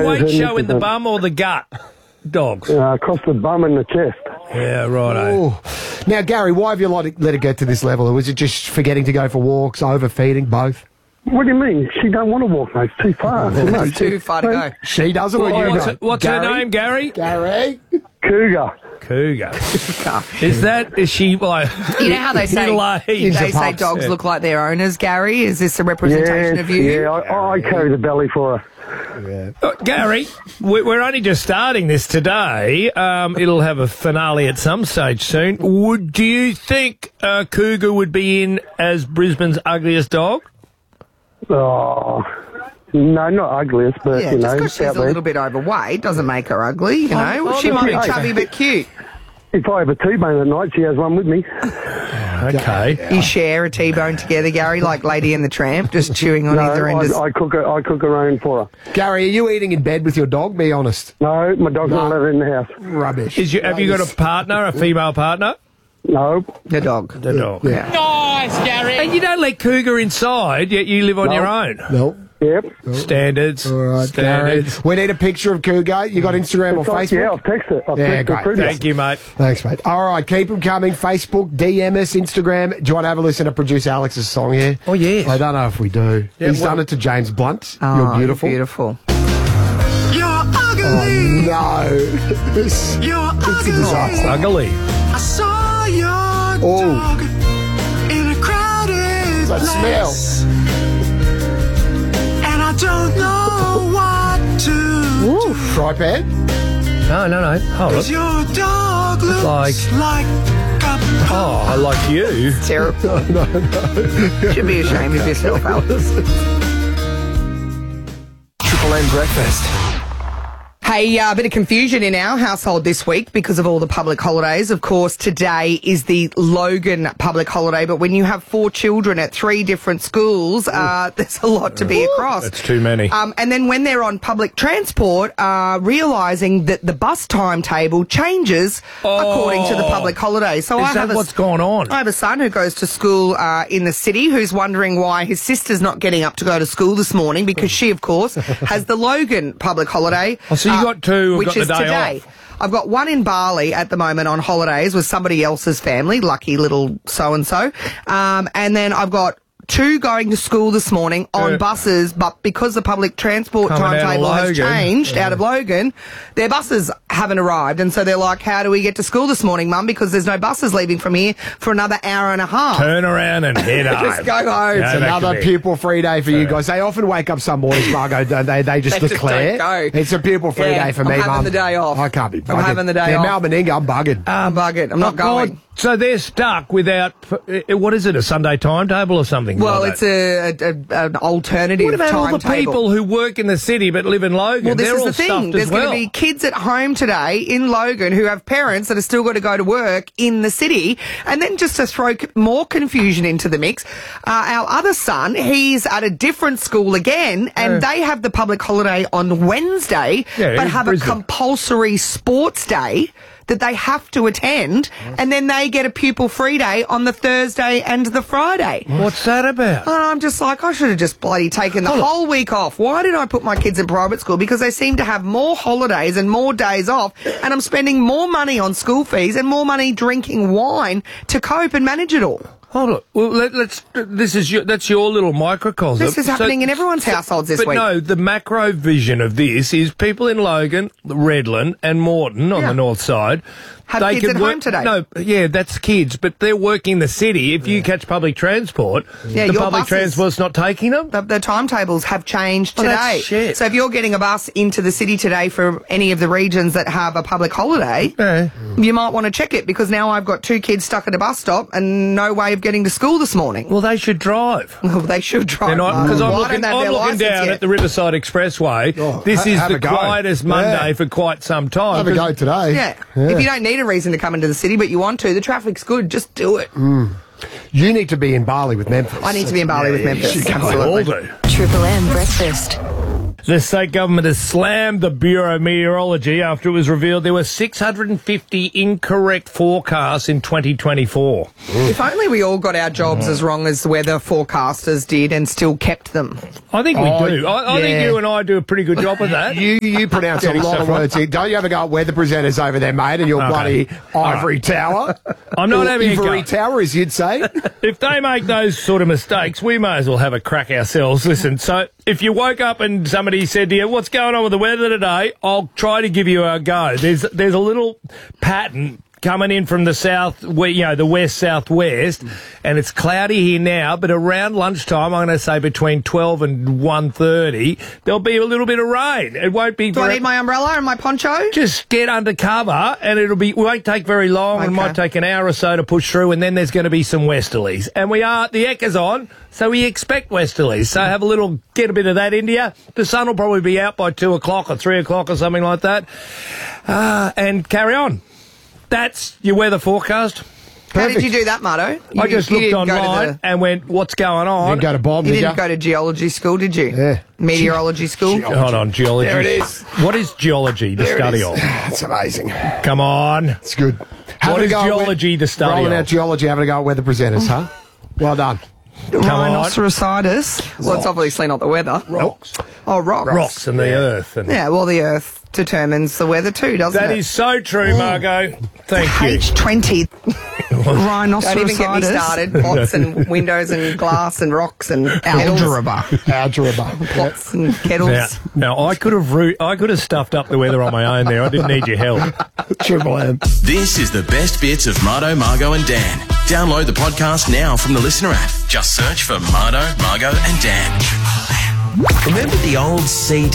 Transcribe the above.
the weight show in the bum or the gut, dogs? Across the bum and the chest. Yeah, righto. Oh. Now, Gary, why have you let it get to this level? Was it just forgetting to go for walks, overfeeding, both? What do you mean? She don't want to walk, mate. It's too far. It's too far to go. She doesn't. What's her name, Gary? Gary? Cougar. Cougar. Is she like... You know how they say dogs look like their owners, Gary? Is this a representation of you? Yeah, I carry the belly for her. Yeah. Gary, we're only just starting this today. It'll have a finale at some stage soon. Do you think Cougar would be in as Brisbane's ugliest dog? Oh, no, not ugliest, but, just because she's a little bit overweight doesn't make her ugly, you know. She might be chubby but cute. If I have a T-bone at night, she has one with me. Okay. You share a T-bone together, Gary, like Lady and the Tramp, just chewing on either end. I cook her own for her. Gary, are you eating in bed with your dog? Be honest. No, my dog's not allowed in the house. Rubbish. Have you got a partner, a female partner? No. The dog. The dog. Yeah. Nice, Gary. And you don't let Cougar inside, yet you live on your own. No. Yep. Standards. All right, Standards. Gary. We need a picture of Cougar. You got Instagram or Facebook? Yeah, I'll text it. Great. Thank you, mate. Thanks, mate. All right, keep them coming. Facebook, DM us, Instagram. Do you want to have a listen to producer Alex's song here? Oh, yes. I don't know if we do. Yeah, He's done it to James Blunt. Oh, You're beautiful. Beautiful. You're ugly. Oh, no. You're ugly. Ugly. I saw your dog in a crowded That place. smell. And I don't know what to do. Fry pan? No. Hold on. Your dog looks like a Oh, I like you. Terrible. No. Should be ashamed of yourself, Alice. Triple M Breakfast. Hey, a bit of confusion in our household this week because of all the public holidays. Of course, today is the Logan public holiday, but when you have 4 children at 3 different schools, there's a lot to be across. That's too many. And then when they're on public transport, realising that the bus timetable changes according to the public holiday. So Is that what's going on? I have a son who goes to school in the city who's wondering why his sister's not getting up to go to school this morning because she, of course, has the Logan public holiday. Oh, so you got 2 which got the is day today. off. I've got one in Bali at the moment on holidays with somebody else's family, lucky little so-and-so. And then I've got 2 going to school this morning on buses, but because the public transport timetable has changed out of Logan, their buses haven't arrived. And so they're like, how do we get to school this morning, Mum? Because there's no buses leaving from here for another hour and a half. Turn around and head home. Just go home. It's another pupil-free day for you guys. They often wake up some mornings, Margot, don't they? They just declare. Just don't go. It's a pupil-free day for me, Mum. I'm having the day off. I can't be bugging. I'm having the day off. Yeah, Meninga, I'm bugging. I'm bugging. I'm not going. God. So they're stuck without, what is it, a Sunday timetable or something? Well, like it's an alternative What about timetable. all the people who work in the city but live in Logan? Well, this they're is all the thing. stuffed There's as well. going to be kids at home today in Logan who have parents that are still got to go to work in the city. And then just to throw more confusion into the mix, our other son, he's at a different school again, and they have the public holiday on Wednesday, but have a compulsory sports day that they have to attend, and then they get a pupil-free day on the Thursday and the Friday. What's that about? And I'm just like, I should have just bloody taken the whole week off. Why did I put my kids in private school? Because they seem to have more holidays and more days off, and I'm spending more money on school fees and more money drinking wine to cope and manage it all. Hold on. Well, that's your little microcosm. This is happening in everyone's households this week. But no, the macro vision of this is people in Logan, Redland and Moreton on the north side Have kids at home today. No, yeah, that's kids, but they're working the city. If you catch public transport, the public transport's not taking them. The timetables have changed today. That's shit. So if you're getting a bus into the city today for any of the regions that have a public holiday, you might want to check it, because now I've got 2 kids stuck at a bus stop and no way of getting to school this morning. Well, they should drive. Well, they should drive. Because I'm looking down at the Riverside Expressway. This is the quietest Monday for quite some time. Have a go today. Yeah. If you don't need a reason to come into the city, but you want to, the traffic's good, just do it. You need to be in Bali with Memphis. I need to be in Bali with Memphis. You Absolutely. all do. Triple M Breakfast. The state government has slammed the Bureau of Meteorology after it was revealed there were 650 incorrect forecasts in 2024. If only we all got our jobs as wrong as the weather forecasters did and still kept them. I think we do. I think yeah. you and I do a pretty good job of that. You pronounce a Getting lot of stuff right. words here. Don't you ever go at weather presenters over there, mate, and your bloody ivory tower? I'm not having a go. Ivory tower, as you'd say. If they make those sort of mistakes, we may as well have a crack ourselves. Listen, so if you woke up and somebody said to you, what's going on with the weather today? I'll try to give you a go. There's a little pattern coming in from the south, the west-southwest, and it's cloudy here now, but around lunchtime, I'm going to say between 12 and 1:30, there'll be a little bit of rain. It won't be Do I need my umbrella and my poncho? Just get under cover, and it won't take very long. Okay. It might take an hour or so to push through, and then there's going to be some westerlies. And the Ekka's on, so we expect westerlies. So get a bit of that into you. The sun will probably be out by 2 o'clock or 3 o'clock or something like that. And carry on. That's your weather forecast. How did you do that, Marto? I just looked didn't go to online and went, what's going on? You didn't go to Bob, You did didn't go to geology school, did you? Yeah. Meteorology school? Hold on, geology. There it is. What is geology, the study of? It's amazing. Come on. It's good. What is geology, the study Rolling of? out geology, having a go at weather presenters, huh? Well done. Rhinocerositis. Well, it's obviously not the weather. Rocks. Oh, rocks. Rocks and the earth. And Yeah, well, the Earth determines the weather too, doesn't that it? is so true, Margot. Thank you. H20. Rhinocerositis. Don't even get me started. Pots and windows and glass and rocks and Algebra. pots and kettles. Now I could have stuffed up the weather on my own there. I didn't need your help. Triple M. This is the best bits of Marto, Margot and Dan. Download the podcast now from the Listener app. Just search for Marto, Margot and Dan. Remember the old CD?